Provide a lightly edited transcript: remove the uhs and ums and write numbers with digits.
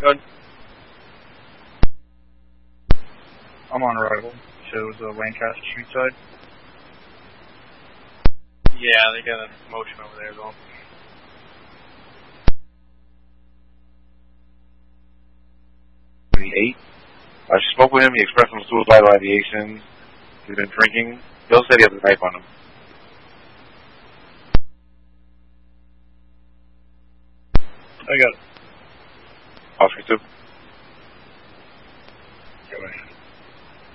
Good. I'm on arrival. Shows Lancaster Street side. Yeah, they got a motion over there as well. The 8. I spoke with him. He expressed some suicidal ideations. He's been drinking. He also said he has a knife on him. I got it. Oscar 2.